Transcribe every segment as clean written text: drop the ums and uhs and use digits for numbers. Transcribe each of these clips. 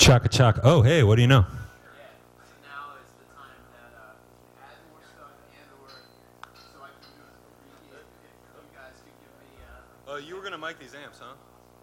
Chaka chaka. Oh, hey, what do you know? Oh, you were gonna mic these amps, huh?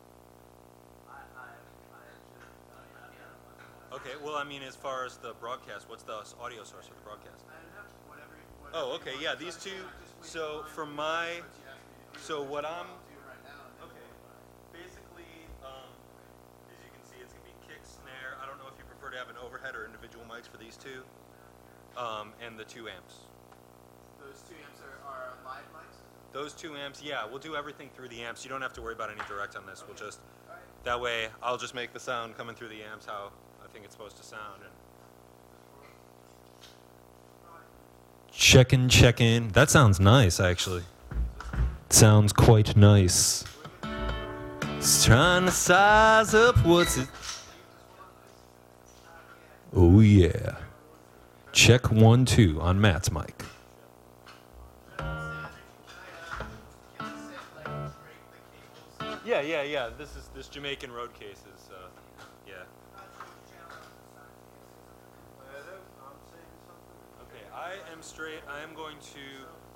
Okay. Well, I mean, as far as the broadcast, what's the audio source for the broadcast? Oh, okay. Yeah, these two. So from my, so what I'm. Okay. Basically, as you can see, it's gonna be kick, snare. I don't know if you prefer to have an overhead or individual mics for these two, and the two amps. Those two amps are live mics? Those two amps, yeah, we'll do everything through the amps. You don't have to worry about any direct on this. We'll just, that way, I'll just make the sound coming through the amps how I think it's supposed to sound. And check in. That sounds nice, actually. Sounds quite nice. It's trying to size up what's it. Oh, yeah. Check 1, 2 on Matt's mic. Yeah. This Jamaican road case is, yeah. Okay, I am straight. I am going to